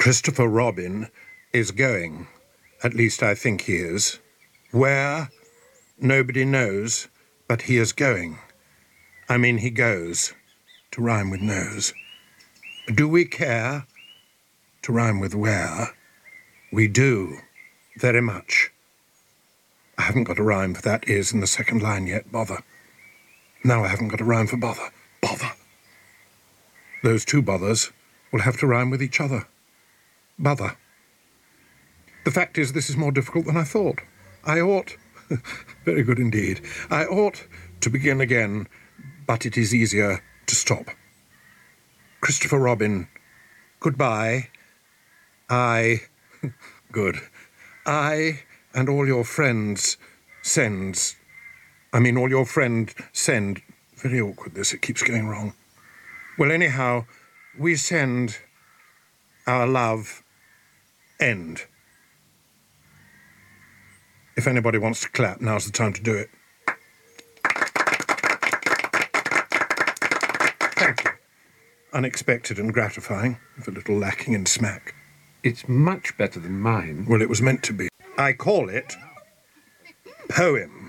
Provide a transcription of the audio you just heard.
Christopher Robin is going. At least I think he is. Where? Nobody knows, but he is going. I mean, he goes. To rhyme with knows. Do we care? To rhyme with where. We do. Very much. I haven't got a rhyme for that is in the second line yet. Bother. Now I haven't got a rhyme for bother. Bother. Those two bothers will have to rhyme with each other. Bother. The fact is, this is more difficult than I thought. I ought... very good indeed. I ought to begin again, but it is easier to stop. Christopher Robin, goodbye. Good. I and all your friends all your friend send... Very awkward this, it keeps going wrong. Well, anyhow, we send our love end. If anybody wants to clap, now's the time to do it. Thank you. Unexpected and gratifying, if a little lacking in smack. It's much better than mine. Well, it was meant to be. I call it poem.